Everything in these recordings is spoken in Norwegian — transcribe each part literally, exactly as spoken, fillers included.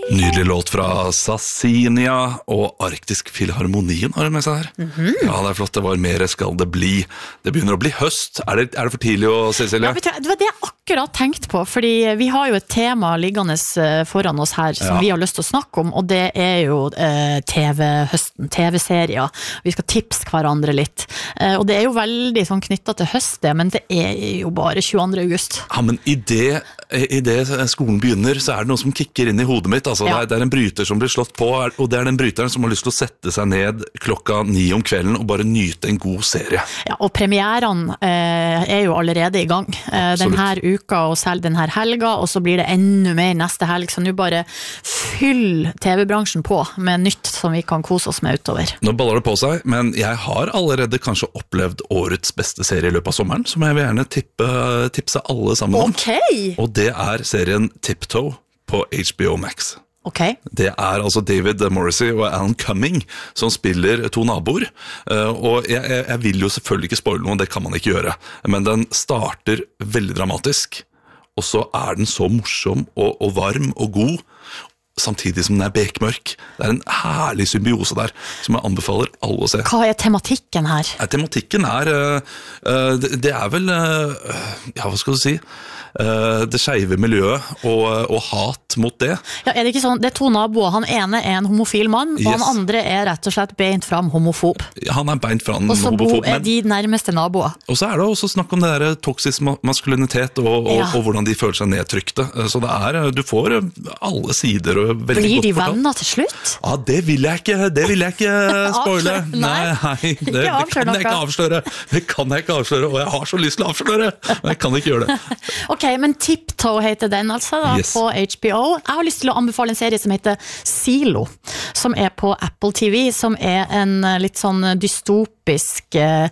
Nydelig låt fra Sassinia og Arktisk Filharmonien har hun med seg her. Mm-hmm. Ja, det er flott, det var mer skal det bli. Det begynner å bli høst. Er det, er det for tidlig å se, Silje? Ja, vet du, det var det jeg akkurat tenkte på, fordi vi har jo et tema liggende foran oss her som ja. vi har lyst til å snakke om, og det er jo eh, T V-høsten, T V-serier. Vi skal tipse hverandre litt. Eh, og det er jo veldig sånn knyttet til høst, det, men det er jo bare tjueandre august. Ja, men i det, i det skolen begynner, så er det noe som kikker inn i hodet mitt, altså. Ja. Det er en bryter som blir slått på, og det er den bryteren som har lyst til å sette seg ned klokka ni om kvelden og bare nyte en god serie. Ja, og premieren eh, er jo allerede i gang. Eh, denne uka og selv denne helga, og så blir det enda mer neste helg, så nå bare fyll T V-bransjen på med nytt som vi kan kose oss med utover. Nå baller det på seg, men jeg har allerede kanskje opplevd årets beste serie i løpet av sommeren, som jeg vil gjerne tippe, tipse alle sammen om. Okay. Og det er serien Tiptoe på H B O Max. Okay. Det er altså David Morrissey og Alan Cumming som spiller to naboer, og jeg, jeg vil jo selvfølgelig ikke spoile noe, det kan man ikke gjøre, men den starter veldig dramatisk, og så er den så morsom og, og varm og god, samtidig som den er bekmørk. Det er en herlig symbiose der, som jeg anbefaler alle å se. Hva er tematikken her? Ja, tematikken er, uh, det, det er vel, uh, ja, hva skal du si, uh, det skeive miljøet og, og hat mot det. Ja, er det ikke sånn, det er to naboer, han ene er en homofil mann, og yes. han andre er rett og slett beint fram homofob. Ja, han er beint fram homofob. Og så er men, de nærmeste naboer. Og så er det også snakk om det der toksisk maskulinitet og, og, ja. og hvordan de føler seg nedtrykte. Så det er, du får alle sider og blir de venner til slutt? Ja, det vil jeg ikke, det vil jeg ikke spoile. Nei, nei det, det kan jeg ikke avsløre. Det kan jeg ikke avsløre, og jeg har så lyst til å avsløre, men jeg kan ikke gjøre det. Ok, men Tiptoe heter den altså da, yes. på H B O. Jeg har lyst til å anbefale en serie som heter Silo, som er på Apple T V, som er en litt sånn dystopisk eh,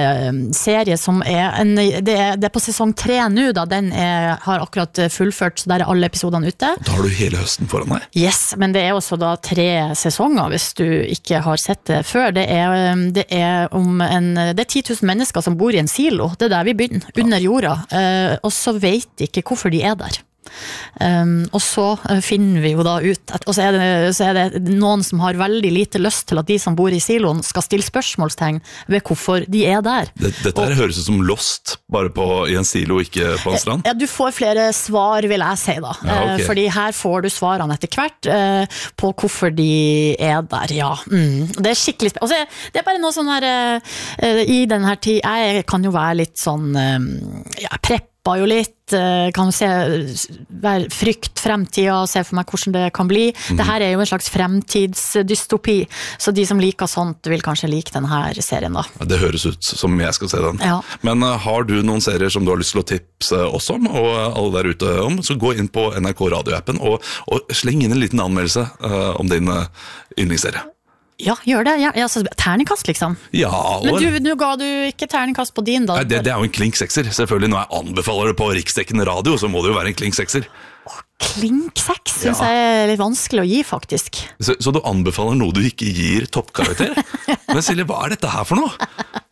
serie som er, en, det er, det er på sesong tre nå da, den er, har akkurat fullført, så der er alle episodene ute. Da har du hele høsten foran deg. Yes, men det er også da tre sesonger hvis du ikke har sett det før. Det er, det er om en, det er ti tusen mennesker som bor i en silo, det er der vi begynner, under jorda, uh, og så vet de ikke hvorfor de er der. Um, og så finner vi jo da ut at, og så er, det, så er det noen som har veldig lite lyst til at de som bor i siloen skal stille spørsmålstegn ved hvorfor de er der. Dette her og, høres ut som Lost, bare på, i en silo, ikke på en strand? Ja, du får flere svar, vil jeg si da. Ja, okay. uh, fordi her får du svarene etter hvert uh, på hvorfor de er der, ja. Mm. Det er skikkelig spennende. Og så det er bare noe sånn her uh, i denne tid, jeg kan jo være litt sånn um, ja, prepp jo litt, kan se være frykt fremtida og se for meg hvordan det kan bli. Mm. Det her er jo en slags fremtidsdystopi, så de som liker sånt vil kanskje like denne serien da. Det høres ut som jeg skal se den. Ja. Men uh, har du noen serier som du har lyst til å tipse oss om, og alle der ute om, så gå inn på N R K radioappen og, og sleng inn en liten anmeldelse uh, om din uh, yndlingsserie. Ja, gjør det. Ja, altså, terningkast liksom. Ja, og... Men du, nå ga du ikke terningkast på din da. Nei, det, det er jo en klink-sekser. Selvfølgelig, når jeg anbefaler det på riksdekkende radio, så må det jo være en klink-sekser. Åh, klink-seks synes ja. jeg er litt vanskelig å gi, faktisk. Så, så du anbefaler noe du ikke gir toppkarakter? Men Silje, hva er dette her for noe?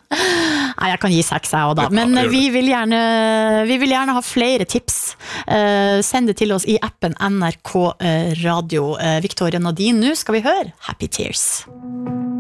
Nei, jeg kan gi seks jeg også da. Men ja, vi, vil gjerne, vi vil gjerne ha flere tips. Uh, send det til oss i appen N R K Radio. Uh, Victoria Nadine, nå skal vi høre Happy Tears.